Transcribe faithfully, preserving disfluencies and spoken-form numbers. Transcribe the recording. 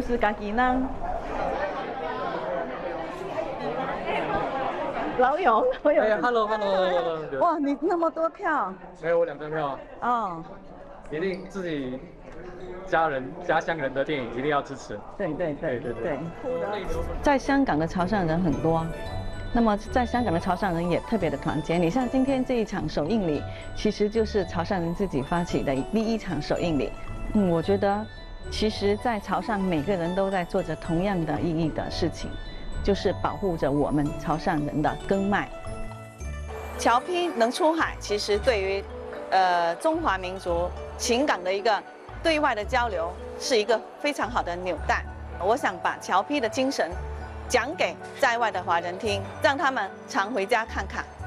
是家己人。老友，老友。 哎呀 ，hello hello。 哇，你那么多票。 没有，我两张票。 哦。 一定自己家人、家乡人的电影一定要支持。 对对对对对对。在香港的潮汕人很多。 那么，在香港的潮汕人也特别的团结。你像今天这一场首映礼，其实就是潮汕人自己发起的第一场首映礼。嗯，我觉得，其实，在潮汕每个人都在做着同样的意义的事情，就是保护着我们潮汕人的根脉。侨批能出海，其实对于，呃，中华民族情感的一个对外的交流，是一个非常好的纽带。我想把侨批的精神 讲给在外的华人听，让他们常回家看看。